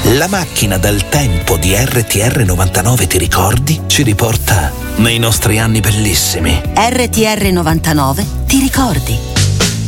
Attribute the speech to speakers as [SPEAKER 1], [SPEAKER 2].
[SPEAKER 1] La macchina del tempo di RTR 99, ti ricordi? Ci riporta nei nostri anni bellissimi.
[SPEAKER 2] RTR 99, ti ricordi?